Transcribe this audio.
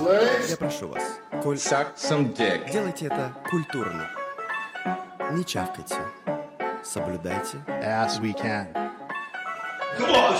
Я прошу вас, Suck some dick. делайте это культурно. Не чавкайте. Соблюдайте. as we can. Come on,